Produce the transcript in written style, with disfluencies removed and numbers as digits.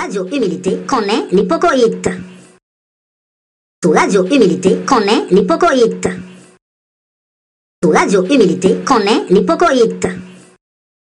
Radio Humilité connaît l'hypocoïte. Sous Radio Humilité connaît l'hypocoïte. Sous Radio Humilité connaît l'hypocoïte.